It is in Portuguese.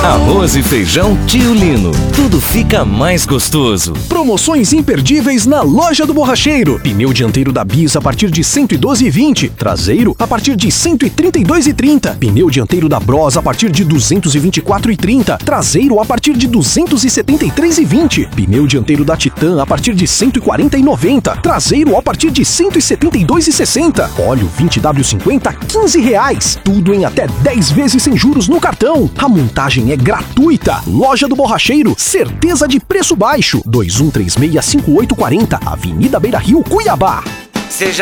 Arroz e feijão Tio Lino. Tudo fica mais gostoso. Promoções imperdíveis na Loja do Borracheiro. Pneu dianteiro da Bis a partir de R$ 112,20. Traseiro a partir de R$ 132,30. Pneu dianteiro da Bros a partir de R$ 224,30. Traseiro a partir de R$ 273,20. Pneu dianteiro da Titan a partir de R$ 140,90. Traseiro a partir de R$ 172,60. Óleo 20W50 R$ 15,00. Tudo em até 10 vezes sem juros no cartão. A montagem é gratuita. Loja do Borracheiro, certeza de preço baixo. 21365840, Avenida Beira Rio, Cuiabá. Seja